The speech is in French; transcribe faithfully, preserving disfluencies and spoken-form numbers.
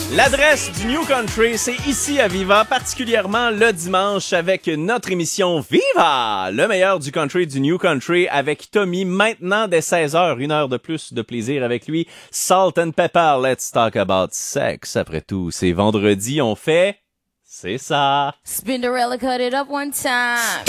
L'adresse du New Country, c'est ici à Viva, particulièrement le dimanche avec notre émission Viva, le meilleur du country, du New Country avec Tommy. Maintenant, dès seize heures, une heure de plus de plaisir avec lui. Salt and Pepper, let's talk about sex. Après tout, c'est vendredi, on fait... C'est ça. Spinderella cut it up one time.